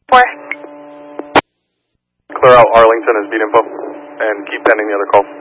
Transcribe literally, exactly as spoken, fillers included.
Four. Clear out Arlington as beat info, and keep pending the other call.